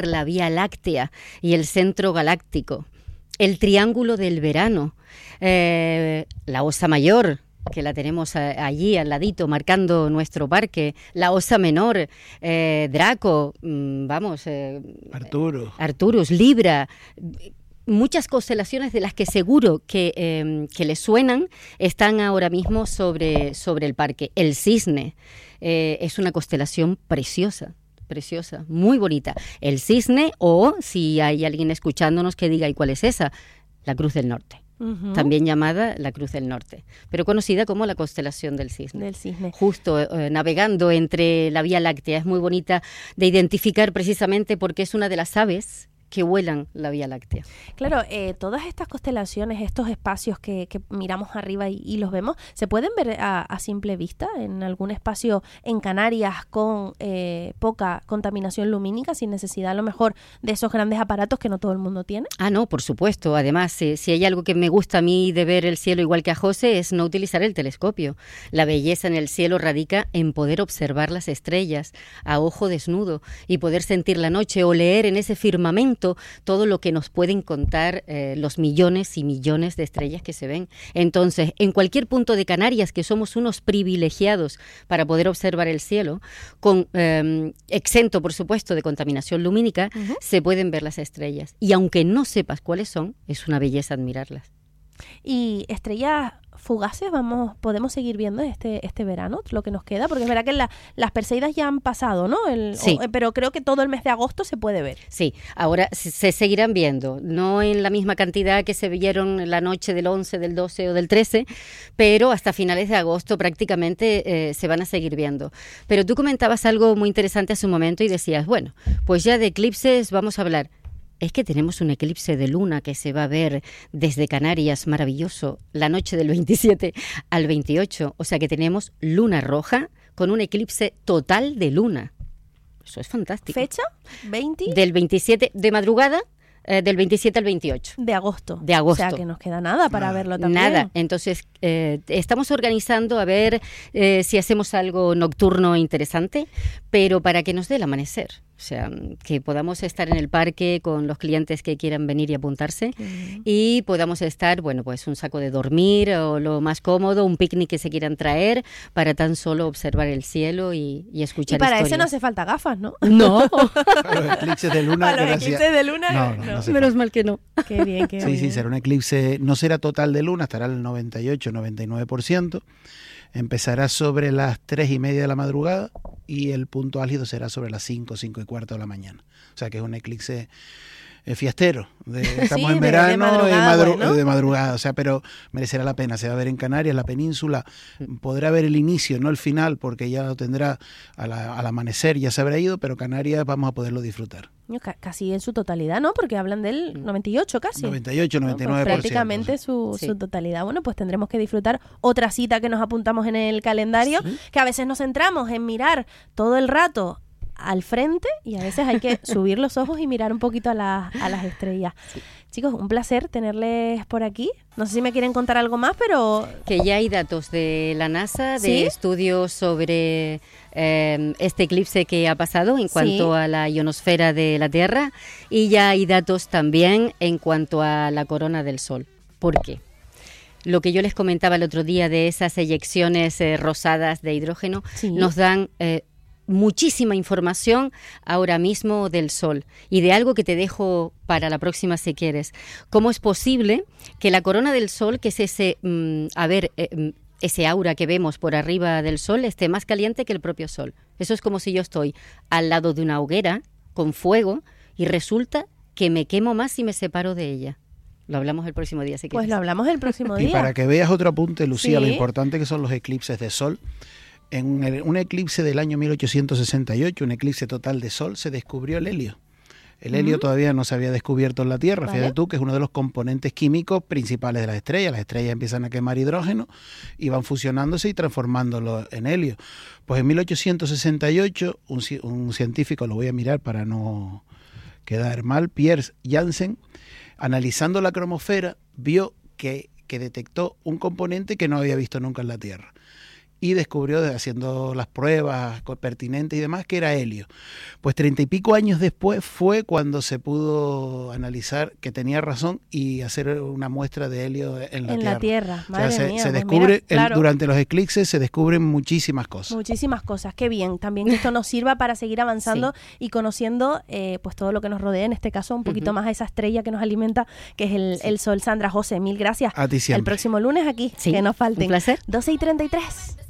la Vía Láctea y el centro galáctico, el Triángulo del Verano, la Osa Mayor, que la tenemos allí al ladito, marcando nuestro parque, la Osa Menor, Draco, Arcturus, Libra. Muchas constelaciones de las que seguro que les suenan están ahora mismo sobre el parque. El Cisne es una constelación preciosa, muy bonita. El Cisne, o si hay alguien escuchándonos que diga, ¿y cuál es esa? La Cruz del Norte. También llamada la Cruz del Norte, pero conocida como la constelación del Cisne. Justo navegando entre la Vía Láctea. Es muy bonita de identificar precisamente porque es una de las aves que vuelan la Vía Láctea. Claro, todas estas constelaciones, estos espacios que miramos arriba y los vemos, ¿se pueden ver a simple vista en algún espacio en Canarias con poca contaminación lumínica, sin necesidad a lo mejor de esos grandes aparatos que no todo el mundo tiene? Ah, no, por supuesto. Además, si hay algo que me gusta a mí de ver el cielo igual que a José, es no utilizar el telescopio. La belleza en el cielo radica en poder observar las estrellas a ojo desnudo y poder sentir la noche o leer en ese firmamento todo lo que nos pueden contar los millones y millones de estrellas que se ven. Entonces, en cualquier punto de Canarias, que somos unos privilegiados para poder observar el cielo, con exento, por supuesto, de contaminación lumínica, se pueden ver las estrellas. Y aunque no sepas cuáles son, es una belleza admirarlas. Y estrellas fugaces podemos seguir viendo este verano, lo que nos queda, porque es verdad que las Perseidas ya han pasado, ¿no? Sí. Pero creo que todo el mes de agosto se puede ver. Sí, ahora se seguirán viendo, no en la misma cantidad que se vieron la noche del 11, del 12 o del 13, pero hasta finales de agosto prácticamente se van a seguir viendo. Pero tú comentabas algo muy interesante hace un momento y decías, bueno, pues ya de eclipses vamos a hablar. Es que tenemos un eclipse de luna que se va a ver desde Canarias, maravilloso, la noche del 27 al 28. O sea que tenemos luna roja con un eclipse total de luna. Eso es fantástico. ¿Fecha? ¿20? Del 27 de madrugada. Del 27 al 28. De agosto. De agosto. O sea, que nos queda nada para verlo también. Nada. Entonces, estamos organizando a ver si hacemos algo nocturno interesante, pero para que nos dé el amanecer. O sea, que podamos estar en el parque con los clientes que quieran venir y apuntarse y podamos estar, bueno, pues un saco de dormir o lo más cómodo, un picnic que se quieran traer para tan solo observar el cielo y escuchar historias. Y para eso no hace falta gafas, ¿no? No. Para los eclipses de luna. Para los eclipses de luna, no. Menos mal que no. Qué bien, qué bien. Sí, será un eclipse, no será total de luna, estará al 98-99%. Empezará sobre las 3:30 de la madrugada y el punto álgido será sobre las 5:15 de la mañana. O sea que es un eclipse fiestero. Estamos en verano de madrugada, o sea, pero merecerá la pena. Se va a ver en Canarias, la península. Podrá ver el inicio, no el final, porque ya lo tendrá al amanecer, ya se habrá ido, pero Canarias vamos a poderlo disfrutar. Casi en su totalidad, ¿no? Porque hablan del 98 casi. 98, 99%. Pues prácticamente su totalidad. Bueno, pues tendremos que disfrutar otra cita que nos apuntamos en el calendario, que a veces nos centramos en mirar todo el rato al frente y a veces hay que subir los ojos y mirar un poquito a las estrellas. Sí. Chicos, un placer tenerles por aquí. No sé si me quieren contar algo más, pero... Que ya hay datos de la NASA, de estudios sobre este eclipse que ha pasado en cuanto a la ionosfera de la Tierra, y ya hay datos también en cuanto a la corona del Sol. ¿Por qué? Lo que yo les comentaba el otro día de esas eyecciones rosadas de hidrógeno nos dan... muchísima información ahora mismo del Sol y de algo que te dejo para la próxima si quieres. ¿Cómo es posible que la corona del Sol, que es ese aura que vemos por arriba del Sol, esté más caliente que el propio Sol? Eso es como si yo estoy al lado de una hoguera con fuego y resulta que me quemo más si me separo de ella. Lo hablamos el próximo día si quieres. Pues lo hablamos el próximo día. Y para que veas otro apunte, Lucía, lo importante que son los eclipses de Sol. En un eclipse del año 1868, un eclipse total de Sol, se descubrió el helio. El helio todavía no se había descubierto en la Tierra. ¿Vale? Fíjate tú que es uno de los componentes químicos principales de las estrellas. Las estrellas empiezan a quemar hidrógeno y van fusionándose y transformándolo en helio. Pues en 1868, un científico, lo voy a mirar para no quedar mal, Pierre Janssen, analizando la cromosfera, vio que detectó un componente que no había visto nunca en la Tierra. y descubrió, haciendo las pruebas pertinentes y demás, que era helio. Pues 30 y pico años después fue cuando se pudo analizar que tenía razón y hacer una muestra de helio en la Tierra. Madre o sea, mía, se descubre, mira, claro, durante los eclipses se descubren muchísimas cosas. Muchísimas cosas, qué bien. También que esto nos sirva para seguir avanzando y conociendo pues todo lo que nos rodea, en este caso un poquito más a esa estrella que nos alimenta, que es el Sol. Sandra, José, mil gracias. A ti siempre. El próximo lunes aquí, que nos falten. Un placer. 12:33.